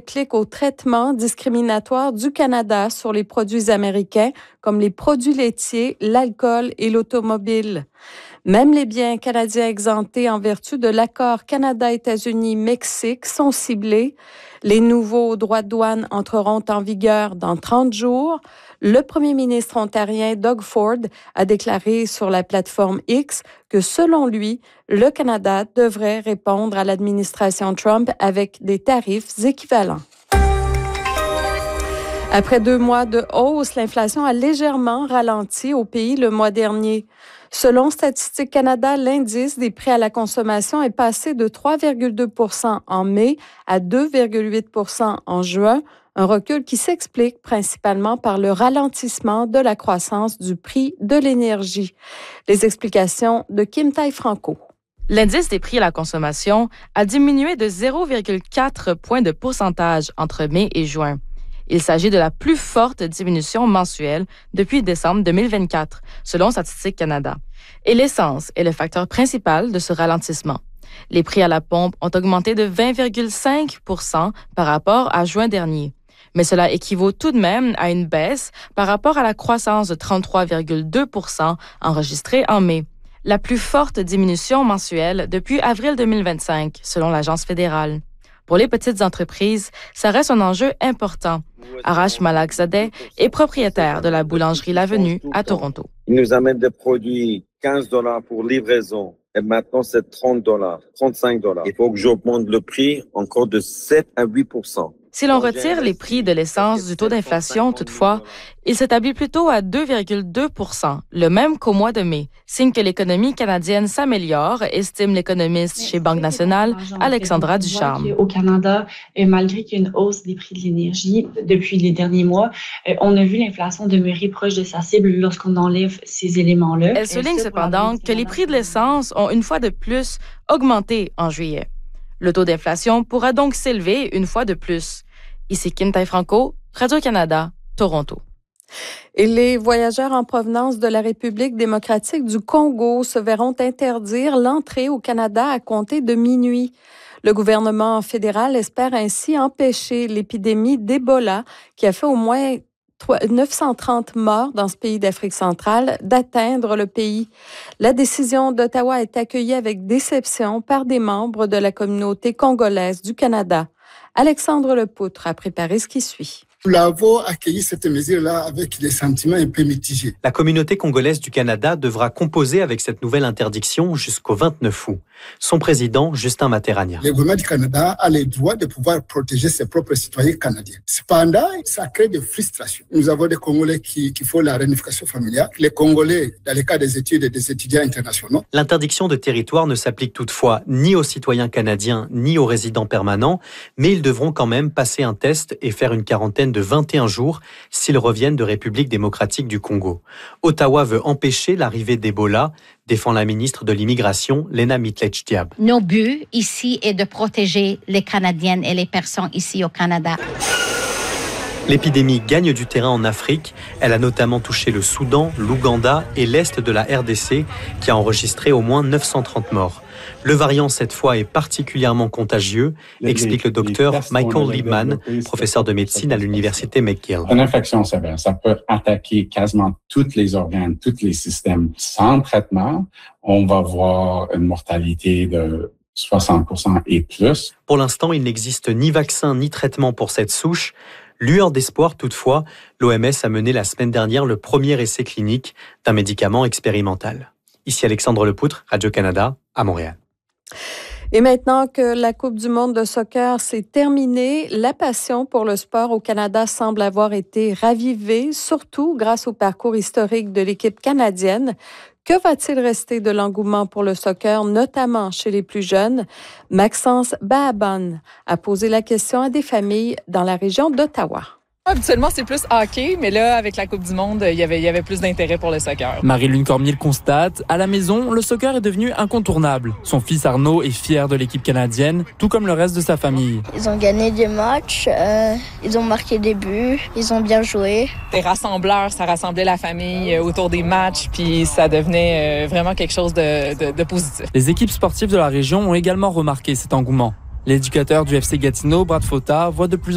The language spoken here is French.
réplique au traitement discriminatoire du Canada sur les produits américains, comme les produits laitiers, l'alcool et l'automobile. Même les biens canadiens exemptés en vertu de l'accord Canada-États-Unis-Mexique sont ciblés. Les nouveaux droits de douane entreront en vigueur dans 30 jours. Le premier ministre ontarien Doug Ford a déclaré sur la plateforme X que, selon lui, le Canada devrait répondre à l'administration Trump avec des tarifs équivalents. Après 2 mois de hausse, l'inflation a légèrement ralenti au pays le mois dernier. Selon Statistique Canada, l'indice des prix à la consommation est passé de 3,2 % en mai à 2,8 % en juin, un recul qui s'explique principalement par le ralentissement de la croissance du prix de l'énergie. Les explications de Kim Tai-Franco. L'indice des prix à la consommation a diminué de 0,4 points de pourcentage entre mai et juin. Il s'agit de la plus forte diminution mensuelle depuis décembre 2024, selon Statistique Canada. Et l'essence est le facteur principal de ce ralentissement. Les prix à la pompe ont augmenté de 20,5 % par rapport à juin dernier. Mais cela équivaut tout de même à une baisse par rapport à la croissance de 33,2 % enregistrée en mai. La plus forte diminution mensuelle depuis avril 2025, selon l'Agence fédérale. Pour les petites entreprises, ça reste un enjeu important. Arash Malakzadeh est propriétaire de la boulangerie L'Avenue à Toronto. Ils nous amènent des produits 15 $ pour livraison. Et maintenant, c'est 30 $, 35 $. Il faut que j'augmente le prix encore de 7 à 8 %. Si l'on retire les prix de l'essence du taux d'inflation, toutefois, il s'établit plutôt à 2,2 %, le même qu'au mois de mai, signe que l'économie canadienne s'améliore, estime l'économiste chez Banque nationale, Alexandra Ducharme. Au Canada, malgré qu'il y ait une hausse des prix de l'énergie depuis les derniers mois, on a vu l'inflation demeurer proche de sa cible lorsqu'on enlève ces éléments-là. Elle souligne cependant que les prix de l'essence ont une fois de plus augmenté en juillet. Le taux d'inflation pourra donc s'élever une fois de plus. Ici Kim Tai-Franco, Radio-Canada, Toronto. Et les voyageurs en provenance de la République démocratique du Congo se verront interdire l'entrée au Canada à compter de minuit. Le gouvernement fédéral espère ainsi empêcher l'épidémie d'Ebola qui a fait au moins 930 morts dans ce pays d'Afrique centrale d'atteindre le pays. La décision d'Ottawa est accueillie avec déception par des membres de la communauté congolaise du Canada. Alexandre Lepoutre a préparé ce qui suit. Nous avons accueilli cette mesure-là avec des sentiments un peu mitigés. La communauté congolaise du Canada devra composer avec cette nouvelle interdiction jusqu'au 29 août. Son président, Justin Materania. Le gouvernement du Canada a le droit de pouvoir protéger ses propres citoyens canadiens. Cependant, ça crée des frustrations. Nous avons des Congolais qui font la réunification familiale, les Congolais dans le cas des études et des étudiants internationaux. L'interdiction de territoire ne s'applique toutefois ni aux citoyens canadiens ni aux résidents permanents, mais ils devront quand même passer un test et faire une quarantaine de 21 jours s'ils reviennent de République démocratique du Congo. Ottawa veut empêcher l'arrivée d'Ebola, défend la ministre de l'Immigration, Lena Mitlech-Diab. Nos buts ici est de protéger les Canadiennes et les personnes ici au Canada. L'épidémie gagne du terrain en Afrique. Elle a notamment touché le Soudan, l'Ouganda et l'Est de la RDC, qui a enregistré au moins 930 morts. Le variant, cette fois, est particulièrement contagieux, explique le docteur Michael Liebman, professeur de médecine à l'université McGill. Une infection sévère, ça peut attaquer quasiment tous les organes, tous les systèmes. Sans traitement, on va voir une mortalité de 60% et plus. Pour l'instant, il n'existe ni vaccin ni traitement pour cette souche. Lueur d'espoir, toutefois, l'OMS a mené la semaine dernière le premier essai clinique d'un médicament expérimental. Ici Alexandre Lepoutre, Radio-Canada, à Montréal. Et maintenant que la Coupe du monde de soccer s'est terminée, la passion pour le sport au Canada semble avoir été ravivée, surtout grâce au parcours historique de l'équipe canadienne. Que va-t-il rester de l'engouement pour le soccer, notamment chez les plus jeunes? Maxence Bahaban a posé la question à des familles dans la région d'Ottawa. Habituellement, c'est plus hockey, mais là, avec la Coupe du monde, il y avait plus d'intérêt pour le soccer. Marie-Lune Cormier le constate. À la maison, le soccer est devenu incontournable. Son fils Arnaud est fier de l'équipe canadienne, tout comme le reste de sa famille. Ils ont gagné des matchs, ils ont marqué des buts, ils ont bien joué. Des rassembleurs, ça rassemblait la famille autour des matchs, puis ça devenait vraiment quelque chose de positif. Les équipes sportives de la région ont également remarqué cet engouement. L'éducateur du FC Gatineau, Brad Fota, voit de plus